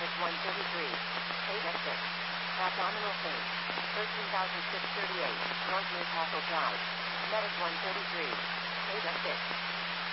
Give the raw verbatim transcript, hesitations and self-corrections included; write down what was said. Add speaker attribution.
Speaker 1: Medic one thirty-three. Theta six. Abdominal pain. thirteen thousand six hundred thirty-eight. North Newcastle Drive. Medic one thirty-three. Theta six.